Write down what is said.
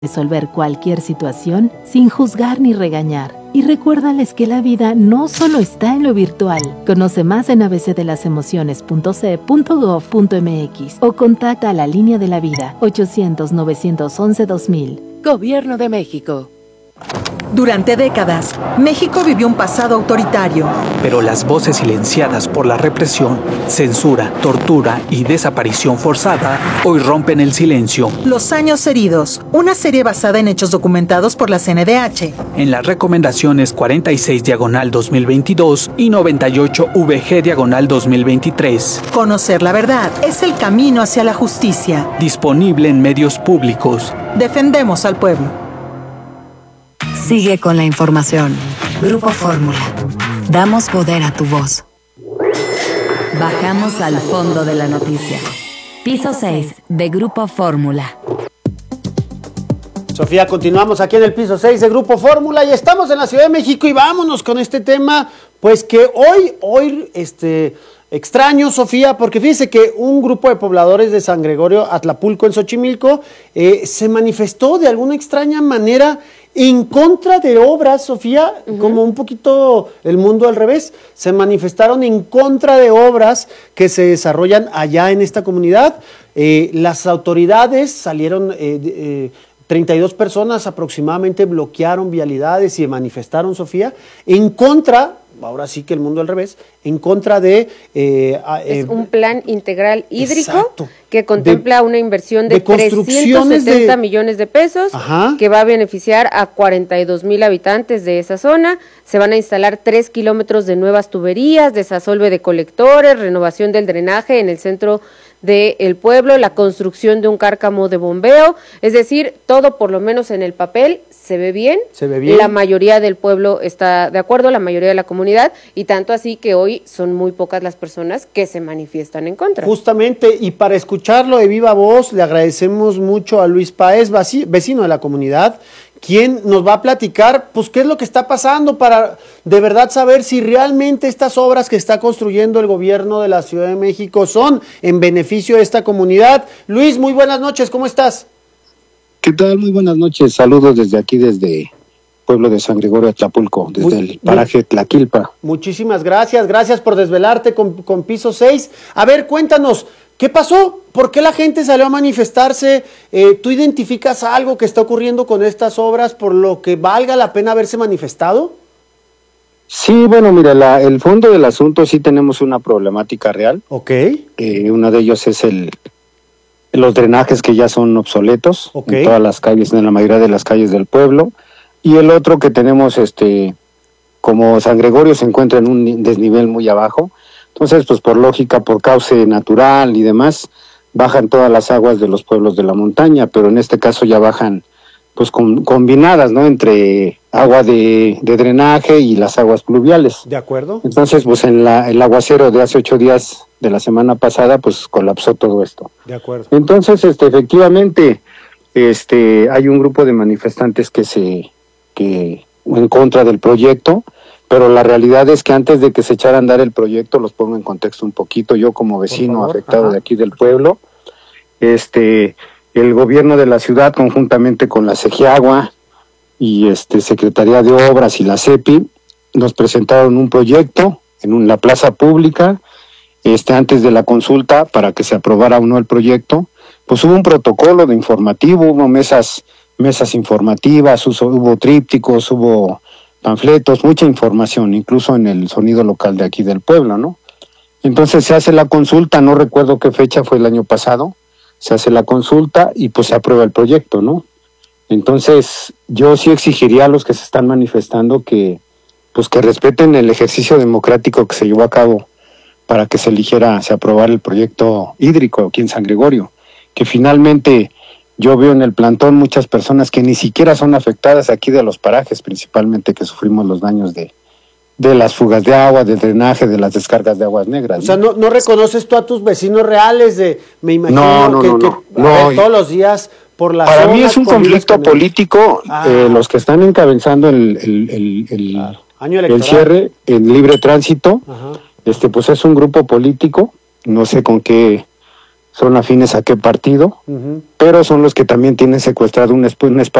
resolver cualquier situación sin juzgar ni regañar. Y recuérdales que la vida no solo está en lo virtual. Conoce más en abcdelasemociones.ce.gov.mx o contacta a la Línea de la Vida 800-911-2000. Gobierno de México. Durante décadas, México vivió un pasado autoritario. Pero las voces silenciadas por la represión, censura, tortura y desaparición forzada hoy rompen el silencio. Los años heridos, una serie basada en hechos documentados por la CNDH. En las recomendaciones 46/2022 y 98/VG/2023. Conocer la verdad es el camino hacia la justicia. Disponible en medios públicos. Defendemos al pueblo. Sigue con la información. Grupo Fórmula. Damos poder a tu voz. Bajamos al fondo de la noticia. Piso 6 de Grupo Fórmula. Sofía, continuamos aquí en el piso 6 de Grupo Fórmula y estamos en la Ciudad de México y vámonos con este tema, pues que hoy extraño, Sofía, porque fíjese que un grupo de pobladores de San Gregorio Atlapulco en Xochimilco se manifestó de alguna extraña manera en contra de obras, Sofía, como un poquito el mundo al revés. Se manifestaron en contra de obras que se desarrollan allá en esta comunidad. Las autoridades salieron, 32 personas aproximadamente bloquearon vialidades y manifestaron, Sofía, en contra, ahora sí que el mundo al revés, en contra de... es un plan integral hídrico. Exacto. Que contempla una inversión de 370 millones de pesos, que va a beneficiar a 42,000 habitantes de esa zona. Se van a instalar 3 kilómetros de nuevas tuberías, desasolve de colectores, renovación del drenaje en el centro del pueblo, la construcción de un cárcamo de bombeo, es decir, todo por lo menos en el papel se ve bien. La mayoría del pueblo está de acuerdo, la mayoría de la comunidad, y tanto así que hoy son muy pocas las personas que se manifiestan en contra. Justamente, y para escucharlo de viva voz, le agradecemos mucho a Luis Páez, vecino de la comunidad, quien nos va a platicar, pues, qué es lo que está pasando para de verdad saber si realmente estas obras que está construyendo el gobierno de la Ciudad de México son en beneficio de esta comunidad. Luis, muy buenas noches, ¿cómo estás? ¿Qué tal? Muy buenas noches, saludos desde aquí, desde pueblo de San Gregorio Atlapulco, desde el paraje Tlaquilpa. Muchísimas gracias por desvelarte con Piso 6. A ver, cuéntanos, ¿qué pasó? ¿Por qué la gente salió a manifestarse? ¿Tú identificas algo que está ocurriendo con estas obras por lo que valga la pena haberse manifestado? Sí, bueno, mira, el fondo del asunto sí tenemos una problemática real. Ok. Uno de ellos es los drenajes que ya son obsoletos en todas las calles, en la mayoría de las calles del pueblo. Y el otro que tenemos, como San Gregorio se encuentra en un desnivel muy abajo, entonces, pues por lógica, por cauce natural y demás, bajan todas las aguas de los pueblos de la montaña, pero en este caso ya bajan, pues combinadas, ¿no? Entre agua de drenaje y las aguas pluviales. De acuerdo. Entonces, pues el aguacero de hace 8 días de la semana pasada, pues colapsó todo esto. De acuerdo. Entonces, efectivamente, hay un grupo de manifestantes que en contra del proyecto, pero la realidad es que antes de que se echara a andar el proyecto, los pongo en contexto un poquito, yo como vecino afectado de aquí del pueblo, el gobierno de la ciudad conjuntamente con la CEGIAGUA y Secretaría de Obras y la CEPI nos presentaron un proyecto en la plaza pública antes de la consulta para que se aprobara o no el proyecto. Pues hubo un protocolo de informativo, hubo mesas informativas, hubo trípticos, hubo panfletos, mucha información, incluso en el sonido local de aquí del pueblo, ¿no? Entonces se hace la consulta, no recuerdo qué fecha fue el año pasado, se hace la consulta y pues se aprueba el proyecto, ¿no? Entonces yo sí exigiría a los que se están manifestando que respeten el ejercicio democrático que se llevó a cabo para que se aprobara el proyecto hídrico aquí en San Gregorio, que finalmente yo veo en el plantón muchas personas que ni siquiera son afectadas aquí de los parajes, principalmente que sufrimos los daños de las fugas de agua, del drenaje, de las descargas de aguas negras. O sea, ¿no reconoces tú a tus vecinos reales me imagino que todos los días por las Para zonas mí es un conflicto político, los que están encabezando el cierre en libre tránsito, pues es un grupo político, no sé con qué son afines a qué partido, pero son los que también tienen secuestrado un espacio